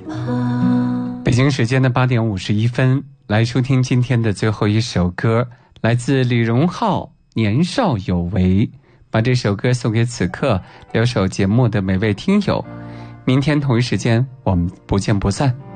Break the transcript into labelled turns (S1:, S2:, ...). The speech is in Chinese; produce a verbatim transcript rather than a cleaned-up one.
S1: 北京时间的八点五十一分，来收听今天的最后一首歌，来自李荣浩《年少有为》，把这首歌送给此刻留守节目的每位听友。明天同一时间我们不见不散。